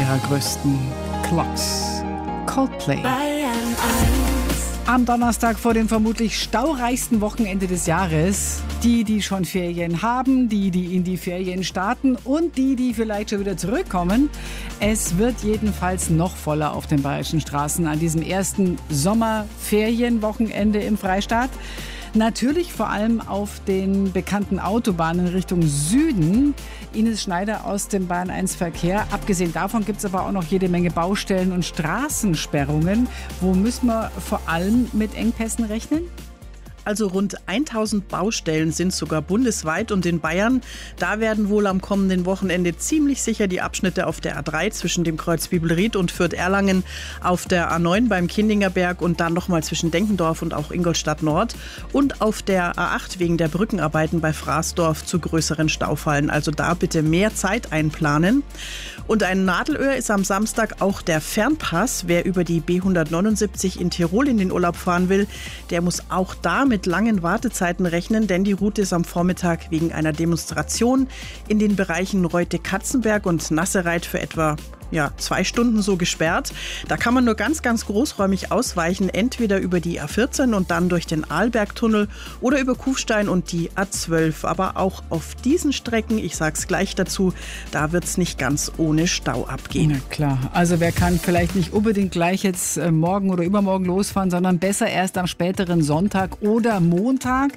ihrer größten Clocks. Coldplay. Am Donnerstag vor dem vermutlich staureichsten Wochenende des Jahres. Die schon Ferien haben, die in die Ferien starten und die vielleicht schon wieder zurückkommen. Es wird jedenfalls noch voller auf den bayerischen Straßen an diesem ersten Sommerferienwochenende im Freistaat. Natürlich vor allem auf den bekannten Autobahnen Richtung Süden. Ines Schneider aus dem Bayern 1 Verkehr. Abgesehen davon gibt es aber auch noch jede Menge Baustellen und Straßensperrungen. Wo müssen wir vor allem mit Engpässen rechnen? Also rund 1000 Baustellen sind sogar bundesweit und in Bayern. Da werden wohl am kommenden Wochenende ziemlich sicher die Abschnitte auf der A3 zwischen dem Kreuz Bibelried und Fürth-Erlangen, auf der A9 beim Kindingerberg und dann nochmal zwischen Denkendorf und auch Ingolstadt Nord und auf der A8 wegen der Brückenarbeiten bei Fraßdorf zu größeren Staufallen. Also da bitte mehr Zeit einplanen. Und ein Nadelöhr ist am Samstag auch der Fernpass. Wer über die B179 in Tirol in den Urlaub fahren will, der muss auch da mit langen Wartezeiten rechnen, denn die Route ist am Vormittag wegen einer Demonstration in den Bereichen Reute-Katzenberg und Nassereit für etwa 2 Stunden so gesperrt. Da kann man nur ganz, ganz großräumig ausweichen, entweder über die A14 und dann durch den Arlbergtunnel oder über Kufstein und die A12. Aber auch auf diesen Strecken, ich sag's gleich dazu, da wird's nicht ganz ohne Stau abgehen. Na klar, also wer kann vielleicht nicht unbedingt gleich jetzt morgen oder übermorgen losfahren, sondern besser erst am späteren Sonntag oder Montag.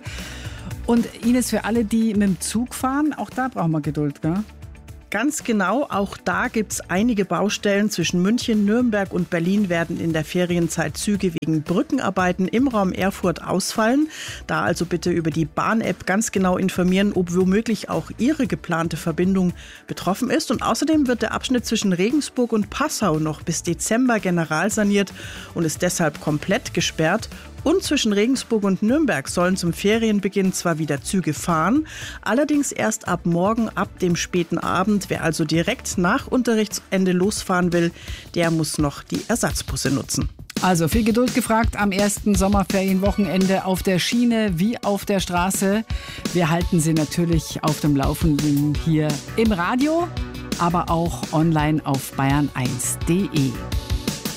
Und Ines, für alle, die mit dem Zug fahren, auch da brauchen wir Geduld, gell? Ganz genau, auch da gibt es einige Baustellen. Zwischen München, Nürnberg und Berlin werden in der Ferienzeit Züge wegen Brückenarbeiten im Raum Erfurt ausfallen. Da also bitte über die Bahn-App ganz genau informieren, ob womöglich auch Ihre geplante Verbindung betroffen ist. Und außerdem wird der Abschnitt zwischen Regensburg und Passau noch bis Dezember generalsaniert und ist deshalb komplett gesperrt. Und zwischen Regensburg und Nürnberg sollen zum Ferienbeginn zwar wieder Züge fahren, allerdings erst ab morgen, ab dem späten Abend. Wer also direkt nach Unterrichtsende losfahren will, der muss noch die Ersatzbusse nutzen. Also viel Geduld gefragt am ersten Sommerferienwochenende auf der Schiene wie auf der Straße. Wir halten Sie natürlich auf dem Laufenden hier im Radio, aber auch online auf bayern1.de.